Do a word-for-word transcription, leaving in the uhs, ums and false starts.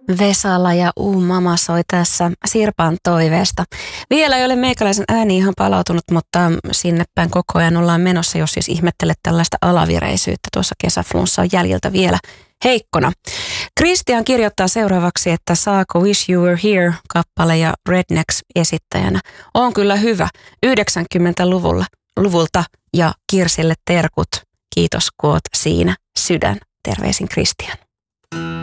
Vesala ja uu mama soi tässä Sirpan toiveesta. Vielä ei ole meikäläisen ääni ihan palautunut, mutta sinne päin koko ajan ollaan menossa, jos siis ihmettelet tällaista alavireisyyttä. Tuossa kesäflunssa on jäljiltä vielä heikkona. Christian kirjoittaa seuraavaksi, että saako Wish You Were Here -kappale ja Rednecks esittäjänä. On kyllä hyvä. yhdeksänkymmentäluvulla luvulta ja Kirsille terkut. Kiitos kun oot siinä. Sydän. Terveisin Christian.